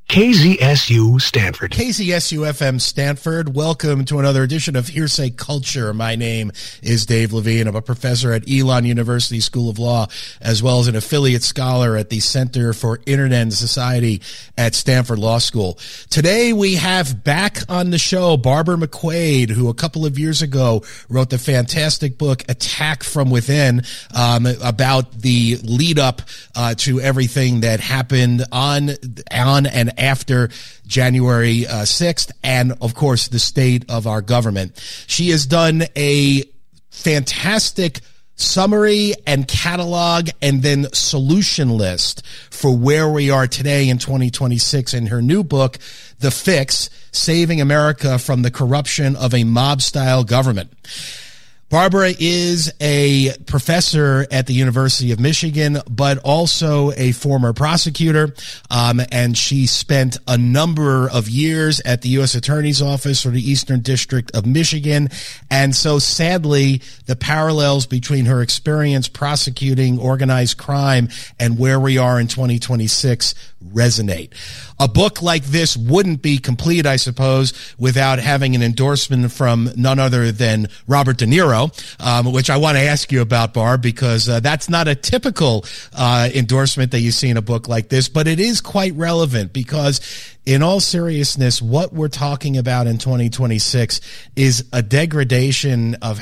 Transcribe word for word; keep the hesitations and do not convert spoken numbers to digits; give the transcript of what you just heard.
K Z S U Stanford. K Z S U F M Stanford. Welcome to another edition of Hearsay Culture. My name is Dave Levine. I'm a professor at Elon University School of Law, as well as an affiliate scholar at the Center for Internet and Society at Stanford Law School. Today we have back on the show Barbara McQuade, who a couple of years ago wrote the fantastic book Attack from Within, um, about the lead up uh, to everything that happened on, on and after January uh, sixth, and of course the state of our government. She has done a fantastic summary and catalog and then solution list for where we are today in twenty twenty-six in her new book, The Fix: Saving America from the Corruption of a Mob-Style Government. Barbara is a professor at the University of Michigan, but also a former prosecutor, um, and she spent a number of years at the U S Attorney's Office for the Eastern District of Michigan, and so sadly, the parallels between her experience prosecuting organized crime and where we are in twenty twenty-six resonate. A book like this wouldn't be complete, I suppose, without having an endorsement from none other than Robert De Niro, um, which I want to ask you about, Barb, because uh, that's not a typical uh, endorsement that you see in a book like this, but it is quite relevant because in all seriousness, what we're talking about in twenty twenty-six is a degradation of